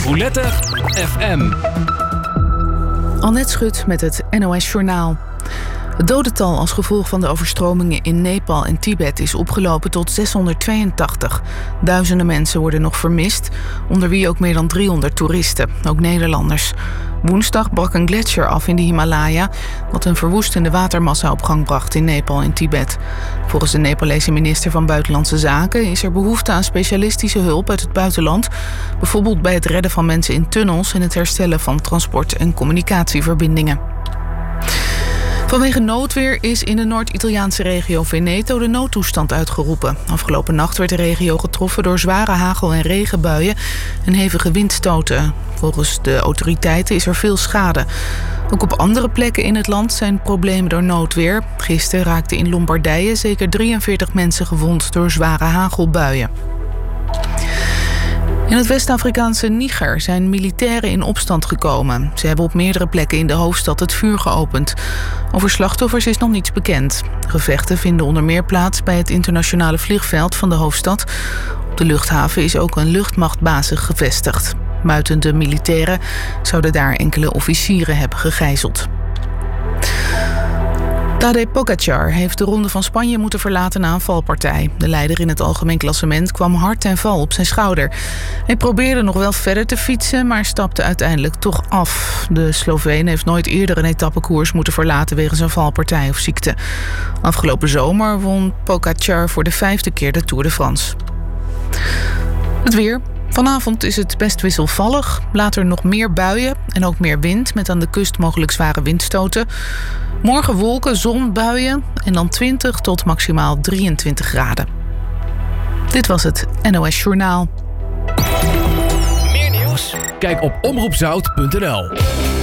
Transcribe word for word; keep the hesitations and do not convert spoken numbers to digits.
Voulette F M. Annette Schut met het N O S Journaal. Het dodental als gevolg van de overstromingen in Nepal en Tibet is opgelopen tot zeshonderdtweeëntachtig. Duizenden mensen worden nog vermist, onder wie ook meer dan driehonderd toeristen, ook Nederlanders. Woensdag brak een gletsjer af in de Himalaya, wat een verwoestende watermassa op gang bracht in Nepal en Tibet. Volgens de Nepalese minister van Buitenlandse Zaken is er behoefte aan specialistische hulp uit het buitenland, bijvoorbeeld bij het redden van mensen in tunnels en het herstellen van transport- en communicatieverbindingen. Vanwege noodweer is in de Noord-Italiaanse regio Veneto de noodtoestand uitgeroepen. Afgelopen nacht werd de regio getroffen door zware hagel- en regenbuien en hevige windstoten. Volgens de autoriteiten is er veel schade. Ook op andere plekken in het land zijn problemen door noodweer. Gisteren raakten in Lombardije zeker drieënveertig mensen gewond door zware hagelbuien. In het West-Afrikaanse Niger zijn militairen in opstand gekomen. Ze hebben op meerdere plekken in de hoofdstad het vuur geopend. Over slachtoffers is nog niets bekend. Gevechten vinden onder meer plaats bij het internationale vliegveld van de hoofdstad. Op de luchthaven is ook een luchtmachtbasis gevestigd. Buiten de militairen zouden daar enkele officieren hebben gegijzeld. Tadej Pogačar heeft de Ronde van Spanje moeten verlaten na een valpartij. De leider in het algemeen klassement kwam hard ten val op zijn schouder. Hij probeerde nog wel verder te fietsen, maar stapte uiteindelijk toch af. De Sloveen heeft nooit eerder een etappekoers moeten verlaten wegens een valpartij of ziekte. Afgelopen zomer won Pogačar voor de vijfde keer de Tour de France. Het weer. Vanavond is het best wisselvallig. Later nog meer buien en ook meer wind, met aan de kust mogelijk zware windstoten. Morgen wolken, zon, buien en dan twintig tot maximaal drieëntwintig graden. Dit was het N O S Journaal. Meer nieuws? Kijk op omroep zout punt n l.